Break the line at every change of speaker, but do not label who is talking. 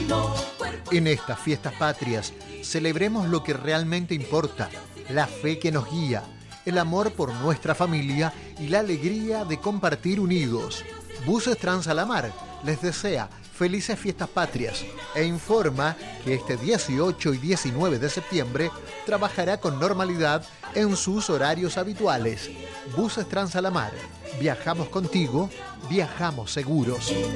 En estas fiestas patrias, celebremos lo que realmente importa, la fe que nos guía, el amor por nuestra familia y la alegría de compartir unidos. Buses Transalamar les desea felices fiestas patrias e informa que este 18 y 19 de septiembre trabajará con normalidad en sus horarios habituales. Buses Transalamar, viajamos contigo, viajamos seguros.